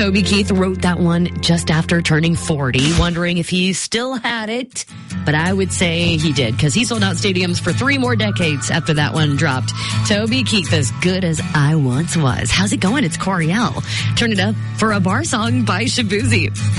Toby Keith wrote that one just after turning 40, wondering if he still had it. But I would say he did, because he sold out stadiums for 3 more decades after that one dropped. Toby Keith, As Good As I Once Was. How's it going? It's Coriel. Turn it up for a bar song by Shabuzi.